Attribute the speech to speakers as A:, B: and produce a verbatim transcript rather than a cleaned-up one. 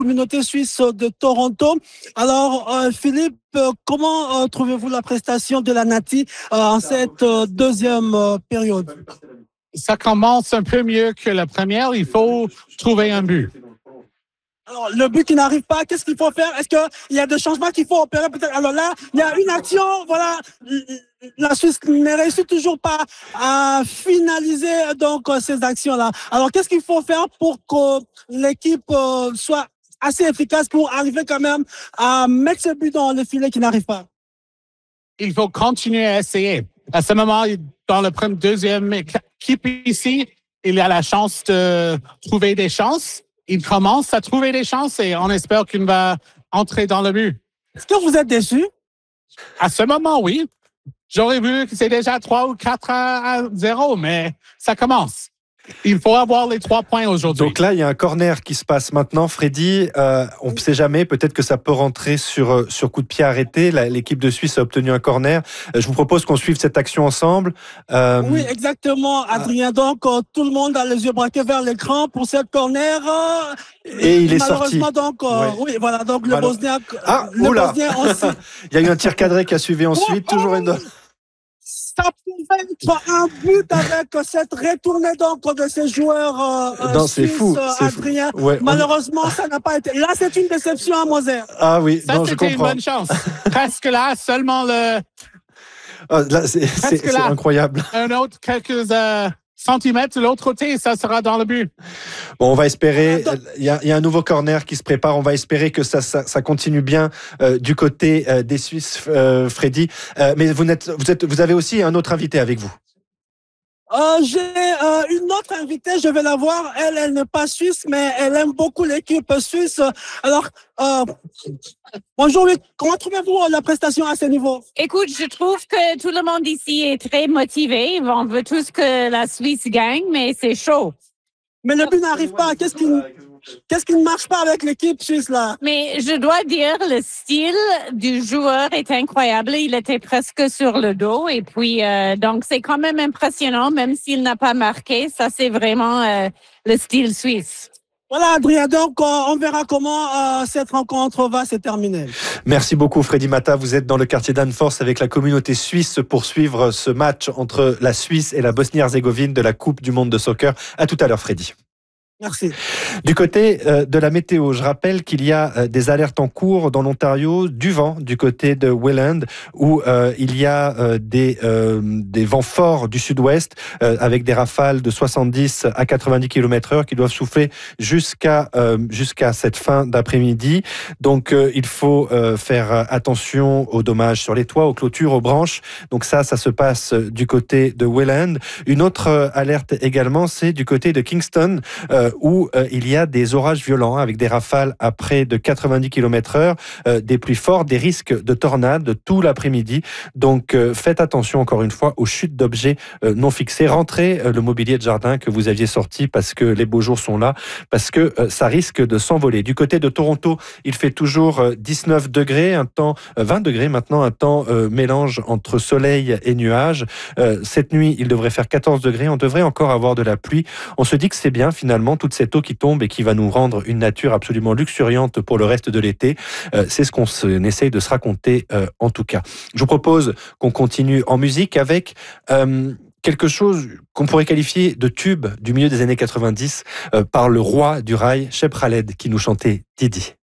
A: communauté suisse de Toronto. Alors, euh, Philippe, euh, comment euh, trouvez-vous la prestation de la Nati euh, en cette euh, deuxième euh, période?
B: Ça commence un peu mieux que la première. Il faut trouver un but.
A: Alors, le but qui n'arrive pas, qu'est-ce qu'il faut faire? Est-ce qu'il y a des changements qu'il faut opérer peut-être? Alors là, il y a une action, voilà, la Suisse ne réussit toujours pas à finaliser donc ces actions-là. Alors, qu'est-ce qu'il faut faire pour que l'équipe euh, soit assez efficace pour arriver quand même à mettre ce but dans le filet qui n'arrive pas?
B: Il faut continuer à essayer. À ce moment, dans le premier, deuxième équipe ici, il y a la chance de trouver des chances. Il commence à trouver des chances et on espère qu'il va entrer dans le but.
A: Est-ce que vous êtes déçu?
B: À ce moment, oui. J'aurais vu que c'est déjà trois ou quatre à zéro, mais ça commence. Il faut avoir les trois points aujourd'hui.
C: Donc là, il y a un corner qui se passe maintenant. Freddy, euh, on ne sait jamais, peut-être que ça peut rentrer sur, sur coup de pied arrêté. La, l'équipe de Suisse a obtenu un corner. Je vous propose qu'on suive cette action ensemble.
A: Euh... Oui, exactement, Adrien. Donc, euh, tout le monde a les yeux braqués vers l'écran pour cette corner. Euh,
C: et il est sorti.
A: Malheureusement, donc, euh, ouais. oui, voilà, donc le
C: Alors...
A: Bosniaque.
C: Ah,
A: le
C: oula.
A: Bosnien aussi.
C: Il y a eu un tir cadré qui a suivi ensuite.
A: Oh,
C: toujours
A: oh,
C: une.
A: Ça pouvait être un but avec cette retournée donc de ces joueurs euh,
C: non,
A: suisses,
C: c'est fou, c'est
A: Adrien.
C: Fou. Ouais,
A: Malheureusement,
C: on...
A: ça n'a pas été. Là, c'est une déception à Moser.
C: Ah oui,
B: ça,
C: non, je comprends.
B: C'était une bonne chance. Presque là, seulement le.
C: Oh, là, c'est, c'est, c'est incroyable.
B: Un autre quelques euh, centimètres de l'autre côté, ça sera dans le but.
C: Bon, on va espérer. Il y a, il y a un nouveau corner qui se prépare. On va espérer que ça, ça, ça continue bien euh, du côté euh, des Suisses, euh, Freddy. Euh, mais vous n'êtes, vous êtes, vous avez aussi un autre invité avec vous.
A: Euh, j'ai euh, une autre invitée, je vais la voir. Elle, elle n'est pas suisse, mais elle aime beaucoup l'équipe suisse. Alors, euh, bonjour, comment trouvez-vous la prestation à ce niveau?
D: Écoute, je trouve que tout le monde ici est très motivé. On veut tous que la Suisse gagne, mais c'est chaud.
A: Mais le but n'arrive pas. Qu'est-ce qui, qu'est-ce qui ne marche pas avec l'équipe suisse là?
D: Mais je dois dire, le style du joueur est incroyable. Il était presque sur le dos et puis euh, donc c'est quand même impressionnant, même s'il n'a pas marqué. Ça c'est vraiment euh, le style suisse.
A: Voilà, Adrien, donc euh, on verra comment euh, cette rencontre va se terminer.
C: Merci beaucoup, Freddy Mata. Vous êtes dans le quartier d'Anfors avec la communauté suisse pour suivre ce match entre la Suisse et la Bosnie-Herzégovine de la Coupe du monde de soccer. À tout à l'heure, Freddy.
A: Merci.
C: Du côté euh, de la météo, je rappelle qu'il y a euh, des alertes en cours dans l'Ontario, du vent du côté de Welland, où euh, il y a euh, des, euh, des vents forts du sud-ouest, euh, avec des rafales de soixante-dix à quatre-vingt-dix kilomètres heure qui doivent souffler jusqu'à euh, jusqu'à cette fin d'après-midi. Donc euh, il faut euh, faire attention aux dommages sur les toits, aux clôtures, aux branches. Donc ça, ça se passe du côté de Welland. Une autre euh, alerte également, c'est du côté de Kingston, euh, où euh, il y a des orages violents avec des rafales à près de quatre-vingt-dix kilomètres heure, euh, des pluies fortes, des risques de tornades tout l'après-midi. Donc euh, faites attention encore une fois aux chutes d'objets euh, non fixés. Rentrez euh, le mobilier de jardin que vous aviez sorti parce que les beaux jours sont là, parce que euh, ça risque de s'envoler. Du côté de Toronto, il fait toujours euh, dix-neuf degrés, un temps euh, vingt degrés maintenant, un temps euh, mélange entre soleil et nuages. Euh, cette nuit, il devrait faire quatorze degrés. On devrait encore avoir de la pluie. On se dit que c'est bien finalement toute cette eau qui tombe et qui va nous rendre une nature absolument luxuriante pour le reste de l'été. Euh, c'est ce qu'on se, essaye de se raconter euh, en tout cas. Je vous propose qu'on continue en musique avec euh, quelque chose qu'on pourrait qualifier de tube du milieu des années quatre-vingt-dix euh, par le roi du rail, Cheb Khaled, qui nous chantait Didi.